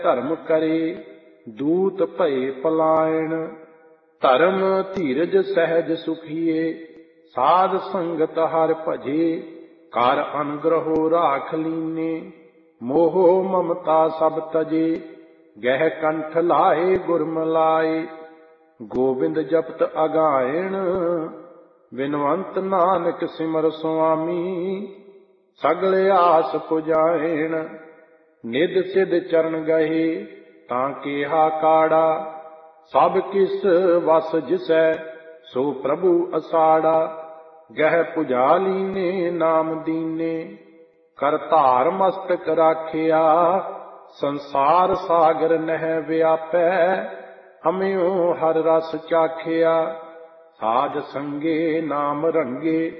ਧਰਮ ਕਰੇ ਦੂਤ ਭਏ ਪਲਾਇਣ। ਧਰਮ ਧੀਰਜ ਸਹਿਜ ਸੁਖੀਏ ਸਾਧ ਸੰਗਤ ਹਰਿ ਭਜੇ। ਕਰ ਅਨਗ੍ਰਹੋ ਰਾਖ ਲੀਨੇ ਮੋਹ ਮਮਤਾ ਸਭ ਤਜੇ। ਗਹਿ ਕੰਠ ਲਾਏ ਗੁਰ ਮਿਲਾਏ ਗੋਬਿੰਦ ਜਪਤ ਅਗਾਇਣ। ਬਿਨਵੰਤ ਨਾਨਕ ਸਿਮਰ ਸੁਆਮੀ ਸਗਲ ਆਸ ਪੁਜਾਇਣ। ਨਿਧ ਸਿਧ ਚਰਨ ਗਏ ਤਾਂ ਕੇਹਾ ਕਾੜਾ ਸਭ ਕਿਸ ਵਸ ਜਿਸੈ ਸੋ ਪ੍ਰਭੂ ਅਸਾੜਾ। ਗਹਿ ਪੁਜਾ ਲੀਨੇ ਨਾਮ ਦੀਨੇ ਕਰ ਧਾਰ ਮਸਤਕ ਰਾਖਿਆ। ਸੰਸਾਰ ਸਾਗਰ ਨਹਿ ਵਿਆਪੈ ਹਮਿਓ ਹਰ ਰਸ ਚਾਖਿਆ। ਸਾਧ ਸੰਗੇ ਨਾਮ ਰੰਗੇ